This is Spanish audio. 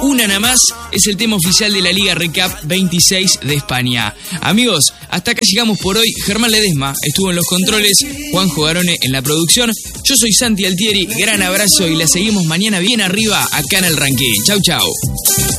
una nada más, es el tema oficial de la Liga Recap 26 de España. Amigos, hasta acá llegamos por hoy. Germán Ledesma estuvo en los controles, Juanjo Garone en la producción. Yo soy Santi Altieri, gran abrazo y la seguimos mañana bien arriba acá en el ranking. Chau, chau.